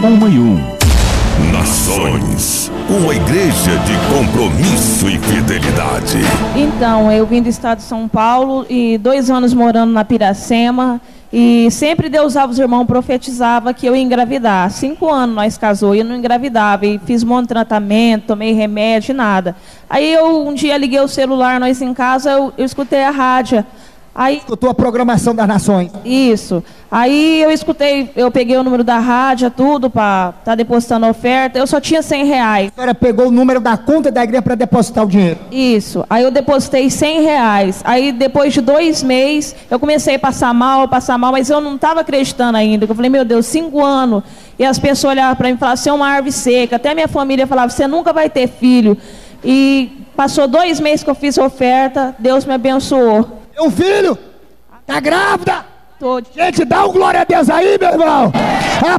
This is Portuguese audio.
Nações, uma igreja de compromisso e fidelidade. Então, eu vim do estado de São Paulo e 2 anos morando na Piracema. E sempre Deus usava os irmãos, profetizava que eu ia engravidar. 5 anos nós casou e eu não engravidava. E fiz um monte de tratamento, tomei remédio, nada. Aí um dia liguei o celular, nós em casa, eu escutei a rádio. Aí, escutou a programação das nações. Isso. Aí eu peguei o número da rádio, tudo, para estar depositando a oferta. Eu só tinha R$100. A senhora pegou o número da conta da igreja para depositar o dinheiro. Isso. Aí eu depositei R$100. Aí depois de 2 meses, eu comecei a passar mal, mas eu não estava acreditando ainda. Eu falei, meu Deus, 5 anos. E as pessoas olhavam para mim e falavam, você é uma árvore seca. Até minha família falava, você nunca vai ter filho. E passou 2 meses que eu fiz a oferta, Deus me abençoou. Meu filho, tá grávida? Tô. Gente, dá um glória a Deus aí, meu irmão.